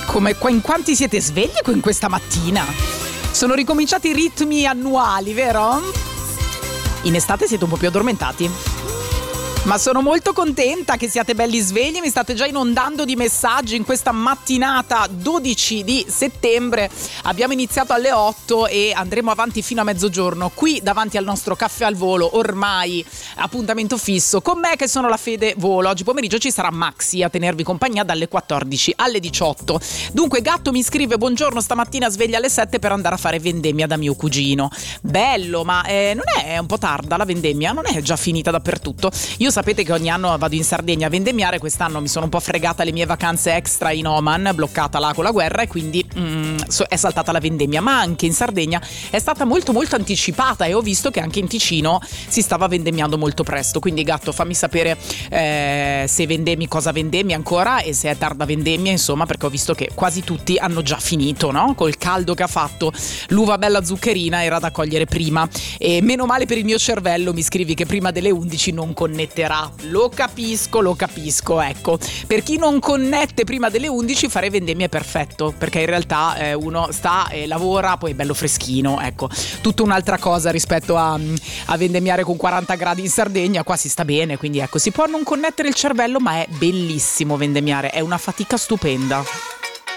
In quanti siete svegli in questa mattina? Sono ricominciati i ritmi annuali, vero? In estate siete un po' più addormentati. Ma sono molto contenta che siate belli svegli, mi state già inondando di messaggi in questa mattinata 12 di settembre. Abbiamo iniziato alle 8 e andremo avanti fino a mezzogiorno qui davanti al nostro caffè al volo, ormai appuntamento fisso. Con me che sono la Fede Volo. Oggi pomeriggio ci sarà Maxi a tenervi compagnia dalle 14 alle 18. Dunque Gatto mi scrive: buongiorno, stamattina sveglia alle 7 per andare a fare vendemmia da mio cugino. Bello, ma non è un po' tarda la vendemmia? Non è già finita dappertutto? Io sapete che ogni anno vado in Sardegna a vendemmiare, quest'anno mi sono un po' fregata le mie vacanze extra in Oman, bloccata là con la guerra, e quindi è saltata la vendemmia, ma anche in Sardegna è stata molto molto anticipata e ho visto che anche in Ticino si stava vendemmiando molto presto. Quindi Gatto, fammi sapere se vendemmi, cosa vendemmi ancora e se è tarda vendemmia, insomma, perché ho visto che quasi tutti hanno già finito, no? Col caldo che ha fatto, l'uva bella zuccherina era da cogliere prima, e meno male per il mio cervello, mi scrivi che prima delle 11 non connetterà. Lo capisco, ecco. Per chi non connette prima delle 11 fare vendemmia è perfetto, perché in realtà uno sta e lavora, poi è bello freschino, ecco. Tutta un'altra cosa rispetto a vendemmiare con 40 gradi in Sardegna. Qua si sta bene, quindi ecco, si può non connettere il cervello, ma è bellissimo vendemmiare, è una fatica stupenda.